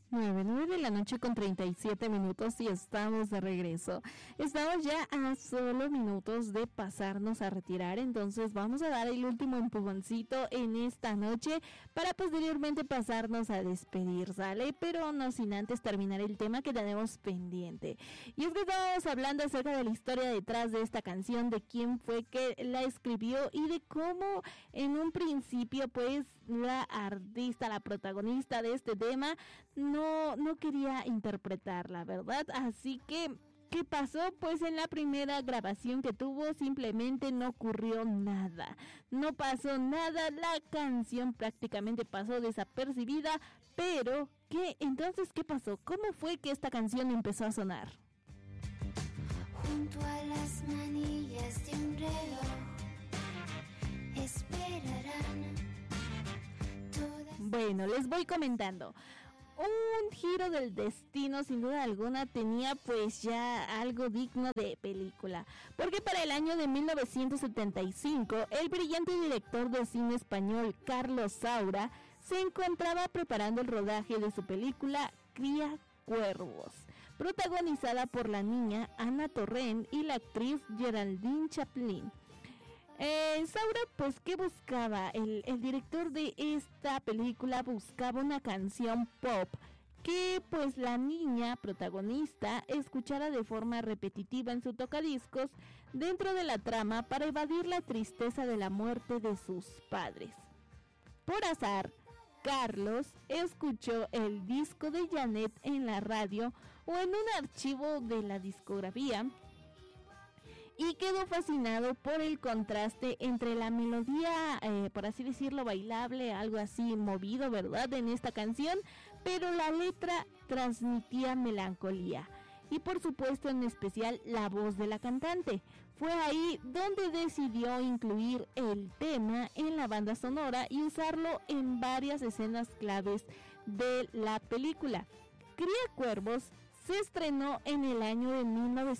9 de la noche con 37 minutos y estamos de regreso. Estamos ya a solo minutos de pasarnos a retirar, entonces vamos a dar el último empujoncito en esta noche para posteriormente pasarnos a despedir, ¿sale? Pero no sin antes terminar el tema que tenemos pendiente. Y es que estamos hablando acerca de la historia detrás de esta canción, de quién fue que la escribió y de cómo en un principio pues la artista, la protagonista de este tema no quería interpretarla, ¿verdad? Así que, ¿qué pasó? Pues en la primera grabación que tuvo simplemente no ocurrió nada. No pasó nada, la canción prácticamente pasó desapercibida, pero entonces, ¿qué pasó? ¿Cómo fue que esta canción empezó a sonar? Junto a las manillas de un reloj esperarán todas... Bueno, les voy comentando. Un giro del destino sin duda alguna tenía pues ya algo digno de película, porque para el año de 1975 el brillante director de cine español Carlos Saura se encontraba preparando el rodaje de su película Cría Cuervos, protagonizada por la niña Ana Torrent y la actriz Geraldine Chaplin. Saura, pues, ¿qué buscaba? El director de esta película buscaba una canción pop que, pues, la niña protagonista escuchara de forma repetitiva en su tocadiscos dentro de la trama para evadir la tristeza de la muerte de sus padres. Por azar, Carlos escuchó el disco de Janet en la radio o en un archivo de la discografía y quedó fascinado por el contraste entre la melodía, por así decirlo, bailable, algo así movido, ¿verdad?, en esta canción, pero la letra transmitía melancolía. Y por supuesto, en especial, la voz de la cantante. Fue ahí donde decidió incluir el tema en la banda sonora y usarlo en varias escenas claves de la película. Cría Cuervos se estrenó en el año de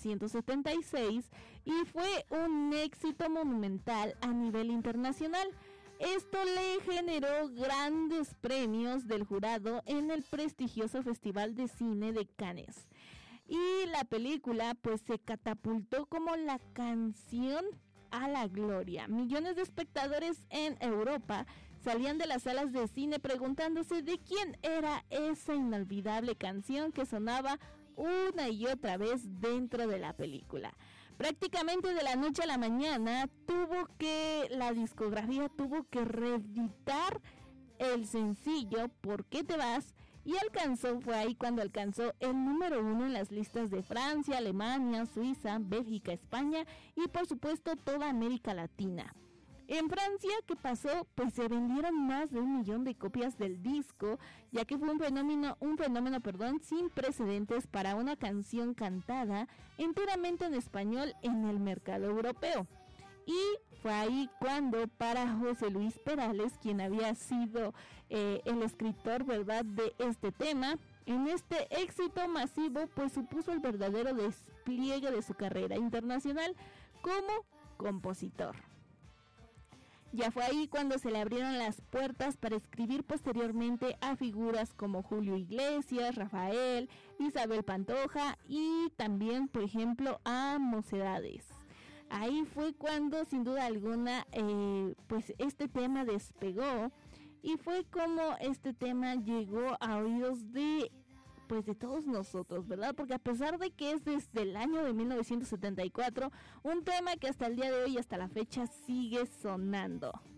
1976 y fue un éxito monumental a nivel internacional. Esto le generó grandes premios del jurado en el prestigioso Festival de Cine de Cannes. Y la película pues se catapultó como la canción a la gloria. Millones de espectadores en Europa salían de las salas de cine preguntándose de quién era esa inolvidable canción que sonaba una y otra vez dentro de la película. Prácticamente de la noche a la mañana la discografía tuvo que reeditar el sencillo ¿Por qué te vas? Y fue ahí cuando alcanzó el número 1 en las listas de Francia, Alemania, Suiza, Bélgica, España y por supuesto toda América Latina. En Francia, ¿qué pasó? Pues se vendieron más de 1 millón de copias del disco, ya que fue un fenómeno, sin precedentes para una canción cantada enteramente en español en el mercado europeo. Y fue ahí cuando para José Luis Perales, quien había sido el escritor, ¿verdad?, de este tema, en este éxito masivo, pues supuso el verdadero despliegue de su carrera internacional como compositor. Ya fue ahí cuando se le abrieron las puertas para escribir posteriormente a figuras como Julio Iglesias, Rafael, Isabel Pantoja y también, por ejemplo, a Mocedades. Ahí fue cuando, sin duda alguna, pues este tema despegó y fue como este tema llegó a oídos de todos nosotros, ¿verdad? Porque a pesar de que es desde el año de 1974, un tema que hasta el día de hoy, hasta la fecha, sigue sonando.